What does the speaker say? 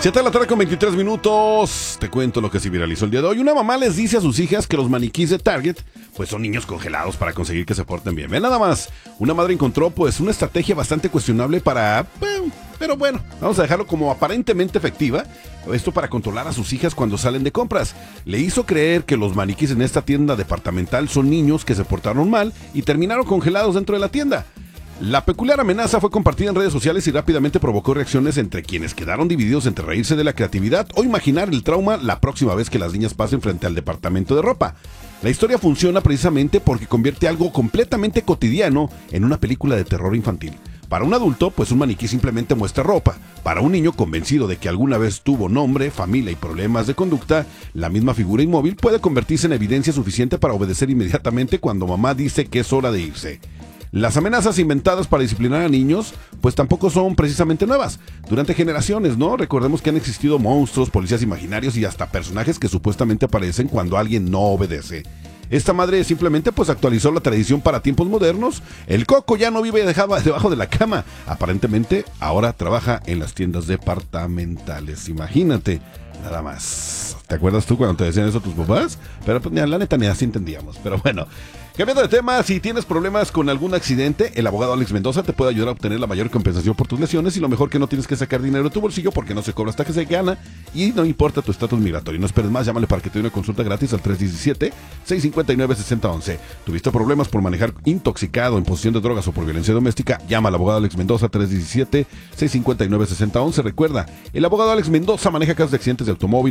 7 de la tarde con 23 minutos. Te cuento lo que se viralizó el día de hoy. Una mamá les dice a sus hijas que los maniquís de Target pues son niños congelados para conseguir que se porten bien. Ve nada más. Una madre encontró pues una estrategia bastante cuestionable pero bueno, vamos a dejarlo como aparentemente efectiva. Esto para controlar a sus hijas cuando salen de compras. Le hizo creer que los maniquís en esta tienda departamental son niños que se portaron mal y terminaron congelados dentro de la tienda. La peculiar amenaza fue compartida en redes sociales y rápidamente provocó reacciones entre quienes quedaron divididos entre reírse de la creatividad o imaginar el trauma la próxima vez que las niñas pasen frente al departamento de ropa. La historia funciona precisamente porque convierte algo completamente cotidiano en una película de terror infantil. Para un adulto, pues un maniquí simplemente muestra ropa. Para un niño convencido de que alguna vez tuvo nombre, familia y problemas de conducta, la misma figura inmóvil puede convertirse en evidencia suficiente para obedecer inmediatamente cuando mamá dice que es hora de irse. Las amenazas inventadas para disciplinar a niños, pues tampoco son precisamente nuevas. Durante generaciones, ¿no? Recordemos que han existido monstruos, policías imaginarios y hasta personajes que supuestamente aparecen cuando alguien no obedece. Esta madre simplemente pues actualizó la tradición para tiempos modernos. El Coco ya no vive debajo de la cama. Aparentemente ahora trabaja en las tiendas departamentales. Imagínate, nada más. ¿Te acuerdas tú cuando te decían eso tus papás? Pero pues, la neta ni así entendíamos. Pero bueno, cambiando de tema, si tienes problemas con algún accidente, el abogado Alex Mendoza te puede ayudar a obtener la mayor compensación por tus lesiones y lo mejor que no tienes que sacar dinero de tu bolsillo porque no se cobra hasta que se gana y no importa tu estatus migratorio. No esperes más, llámale para que te dé una consulta gratis al 317-659-6011. ¿Tuviste problemas por manejar intoxicado, en posesión de drogas o por violencia doméstica? Llama al abogado Alex Mendoza 317-659-6011. Recuerda, el abogado Alex Mendoza maneja casos de accidentes de automóvil,